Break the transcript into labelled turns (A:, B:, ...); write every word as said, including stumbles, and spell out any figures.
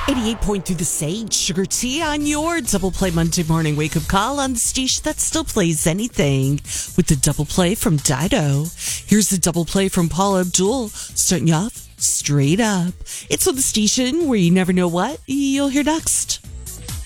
A: eighty-eight point three The Sage, Sugar Tea on your Double Play Monday morning wake-up call on the station that still plays anything with the Double Play from Dido. Here's the Double Play from Paula Abdul, starting you off straight up. It's on the station where you never know what you'll hear next.